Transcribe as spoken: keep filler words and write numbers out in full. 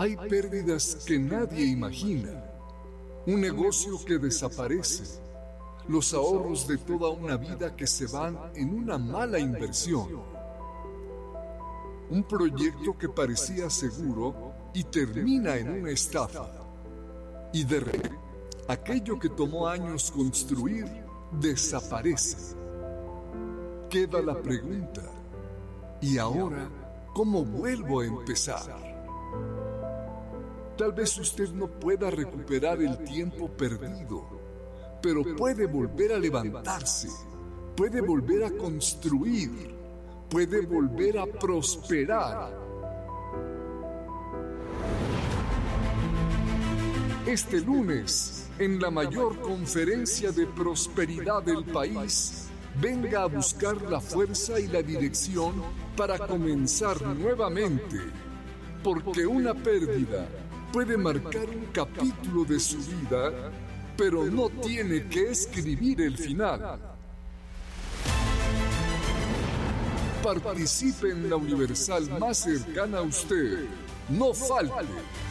Hay pérdidas que nadie imagina, un negocio que desaparece, los ahorros de toda una vida que se van en una mala inversión, un proyecto que parecía seguro y termina en una estafa, y de repente aquello que tomó años construir desaparece. Queda la pregunta, ¿y ahora cómo vuelvo a empezar? Tal vez usted no pueda recuperar el tiempo perdido, pero puede volver a levantarse, puede volver a construir, puede volver a prosperar. Este lunes, en la mayor conferencia de prosperidad del país, venga a buscar la fuerza y la dirección para comenzar nuevamente, porque una pérdida puede marcar un capítulo de su vida, pero no tiene que escribir el final. Participe en la Universal más cercana a usted. No falte.